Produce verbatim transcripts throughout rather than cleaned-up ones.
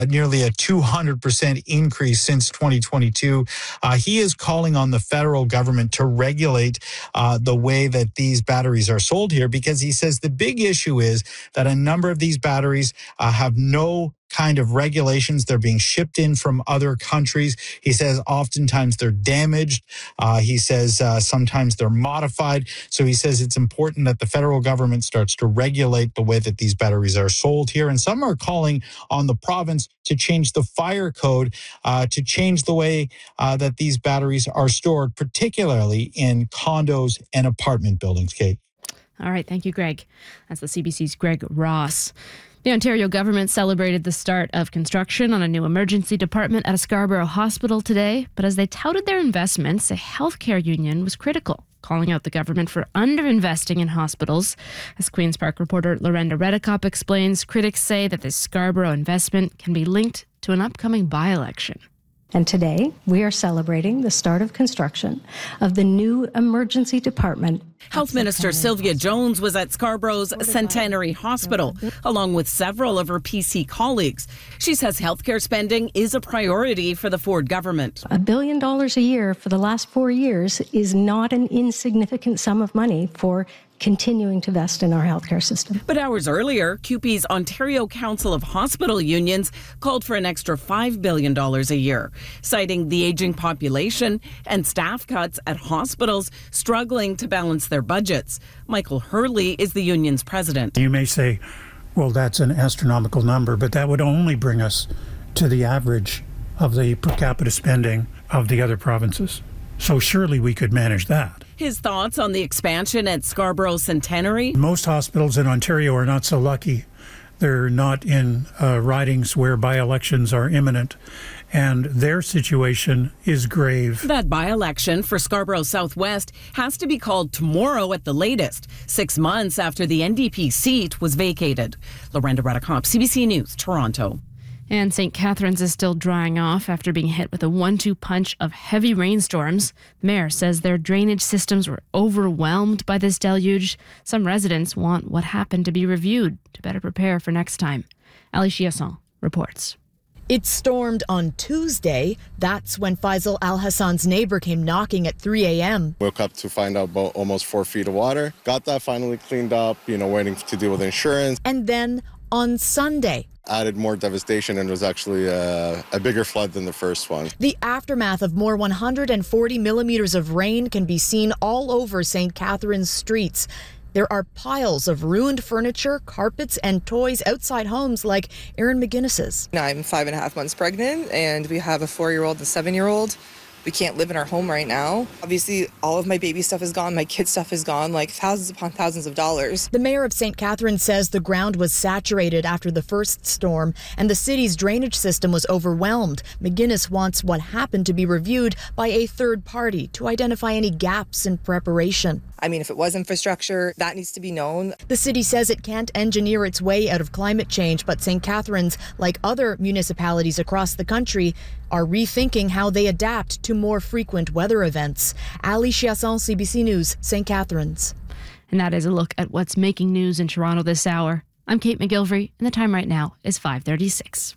nearly a two hundred percent increase since twenty twenty-two. Uh, he is calling on the federal government to regulate uh, the way that these batteries are sold here, because he says the big issue is that a number of these batteries uh, have no kind of regulations. They're being shipped in from other countries. He says oftentimes they're damaged. Uh, he says uh, sometimes they're modified. So he says it's important that the federal government starts to regulate the way that these batteries are sold here. And some are calling on the province to change the fire code uh, to change the way uh, that these batteries are stored, particularly in condos and apartment buildings, Kate. All right. Thank you, Greg. That's the C B C's Greg Ross. The Ontario government celebrated the start of construction on a new emergency department at a Scarborough hospital today, but as they touted their investments, a healthcare union was critical, calling out the government for underinvesting in hospitals. As Queen's Park reporter Lorenda Redekop explains, critics say that this Scarborough investment can be linked to an upcoming by-election. And today, we are celebrating the start of construction of the new emergency department. Health Minister Sylvia Jones was at Scarborough's Centenary Hospital, along with several of her P C colleagues. She says healthcare spending is a priority for the Ford government. A billion dollars a year for the last four years is not an insignificant sum of money for continuing to invest in our healthcare system. But hours earlier, C U P E's Ontario Council of Hospital Unions called for an extra five billion dollars a year, citing the aging population and staff cuts at hospitals struggling to balance their budgets. Michael Hurley is the union's president. You may say, well, that's an astronomical number, but that would only bring us to the average of the per capita spending of the other provinces. So surely we could manage that. His thoughts on the expansion at Scarborough Centenary? Most hospitals in Ontario are not so lucky. They're not in uh, ridings where by-elections are imminent, and their situation is grave. That by-election for Scarborough Southwest has to be called tomorrow at the latest, six months after the N D P seat was vacated. Lorenda Redekop, C B C News, Toronto. And Saint Catharines is still drying off after being hit with a one two punch of heavy rainstorms. The mayor says their drainage systems were overwhelmed by this deluge. Some residents want what happened to be reviewed to better prepare for next time. Ali Chiasson reports. It stormed on Tuesday. That's when Faisal Al Hassan's neighbor came knocking at three a.m. Woke up to find out about almost four feet of water. Got that finally cleaned up, you know, waiting to deal with insurance. And then on Sunday, added more devastation and was actually a, a bigger flood than the first one. The aftermath of more one hundred forty millimeters of rain can be seen all over Saint Catharines streets. There are piles of ruined furniture, carpets, and toys outside homes like Erin McGuinness's. I'm five and a half months pregnant, and we have a four-year-old and a seven-year-old. We can't live in our home right now. Obviously, all of my baby stuff is gone. My kid stuff is gone, like thousands upon thousands of dollars. The mayor of Saint Catharines says the ground was saturated after the first storm and the city's drainage system was overwhelmed. McGuinness wants what happened to be reviewed by a third party to identify any gaps in preparation. I mean, if it was infrastructure, that needs to be known. The city says it can't engineer its way out of climate change, but Saint Catharines, like other municipalities across the country, are rethinking how they adapt to more frequent weather events. Ali Chiasson, C B C News, Saint Catharines. And that is a look at what's making news in Toronto this hour. I'm Kate McGilvery, and the time right now is five thirty-six.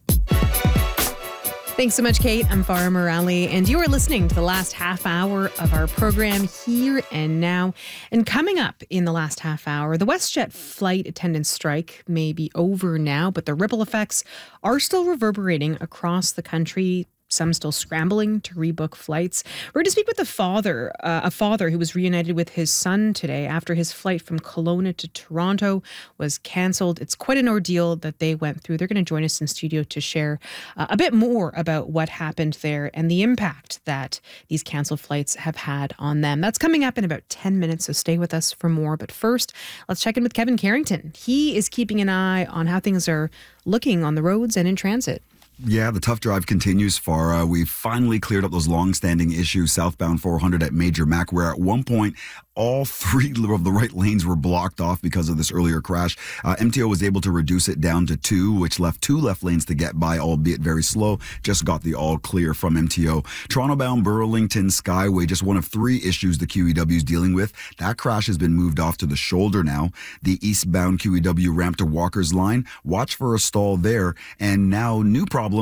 Thanks so much, Kate. I'm Farah Morali, and you are listening to the last half hour of our program Here and Now. And coming up in the last half hour, the WestJet flight attendant strike may be over now, but the ripple effects are still reverberating across the country. Some still scrambling to rebook flights. We're going to speak with the father, uh, a father who was reunited with his son today after his flight from Kelowna to Toronto was cancelled. It's quite an ordeal that they went through. They're going to join us in studio to share uh, a bit more about what happened there and the impact that these cancelled flights have had on them. That's coming up in about ten minutes, so stay with us for more. But first, let's check in with Kevin Carrington. He is keeping an eye on how things are looking on the roads and in transit. Yeah, the tough drive continues, Farah. We finally cleared up those long-standing issues southbound four hundred at Major Mac, where at one point all three of the right lanes were blocked off because of this earlier crash. Uh, M T O was able to reduce it down to two, which left two left lanes to get by, albeit very slow. Just got the all clear from M T O. Toronto-bound Burlington Skyway, just one of three issues the Q E W is dealing with. That crash has been moved off to the shoulder now. The eastbound Q E W ramp to Walker's Line, watch for a stall there. And now new problems